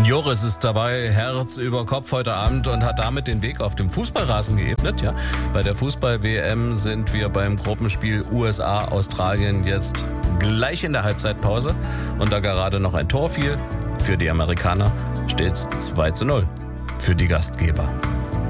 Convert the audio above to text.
Joris ist dabei, Herz über Kopf heute Abend und hat damit den Weg auf dem Fußballrasen geebnet. Ja, bei der Fußball-WM sind wir beim Gruppenspiel USA-Australien jetzt gleich in der Halbzeitpause. Und da gerade noch ein Tor fiel für die Amerikaner, steht es 2:0 für die Gastgeber.